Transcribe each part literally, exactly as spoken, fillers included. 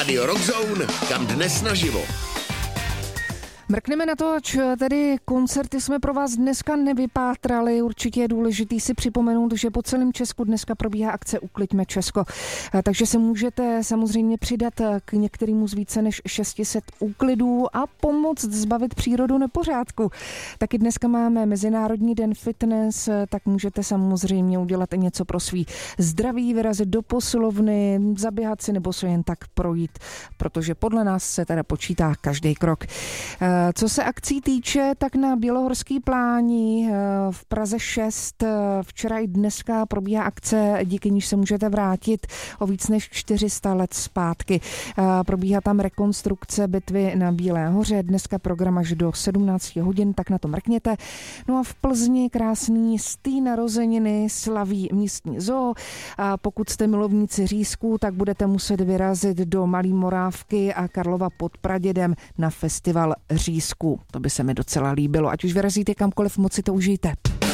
Rádio Rockzone, kam dnes naživo. Mrkneme na to, ač tedy koncerty jsme pro vás dneska nevypátrali. Určitě je důležitý si připomenout, že po celém Česku dneska probíhá akce Ukliďme Česko. Takže se můžete samozřejmě přidat k některému z více než šest set úklidů a pomoct zbavit přírodu nepořádku. Taky dneska máme Mezinárodní den fitness, tak můžete samozřejmě udělat něco pro svý zdraví, vyrazit do posilovny, zaběhat si nebo se jen tak projít, protože podle nás se teda počítá každý krok. Co se akcí týče, tak na Bělohorský pláni v Praze šest včera i dneska probíhá akce, díky níž se můžete vrátit o víc než čtyři sta let zpátky. Probíhá tam rekonstrukce bitvy na Bílé hoře, dneska program až do sedmnáct hodin, tak na to mrkněte. No a v Plzni krásný stý narozeniny slaví místní zoo. A pokud jste milovníci řízků, tak budete muset vyrazit do Malý Morávky a Karlova pod Pradědem na festival řízku. To by se mi docela líbilo. Ať už vyrazíte kamkoliv, moc si to užijte.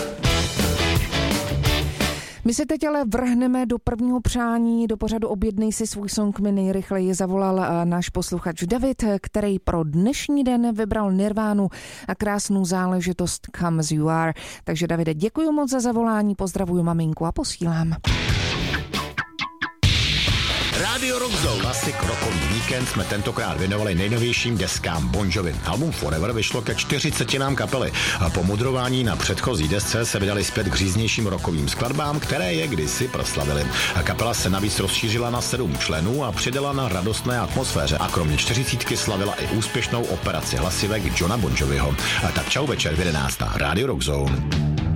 My se teď ale vrhneme do prvního přání, do pořadu Objednej si svůj song. Mi nejrychleji zavolal náš posluchač David, který pro dnešní den vybral Nirvánu a krásnou záležitost Come As You Are. Takže Davide, děkuji moc za zavolání, pozdravuju maminku a posílám. Rádio Rockzone. Klasik rokový víkend jsme tentokrát věnovali nejnovějším deskám Bon Jovi. Album Forever vyšlo ke čtyřicetinám kapely a po mudrování na předchozí desce se vydali zpět k říznějším rokovým skladbám, které je kdysi proslavili. A kapela se navíc rozšířila na sedm členů a přidala na radostné atmosféře a kromě čtyřicítky slavila i úspěšnou operaci hlasivek Johna Bon Joviho. A tak čau večer v jedenáct. Rádio Rockzone.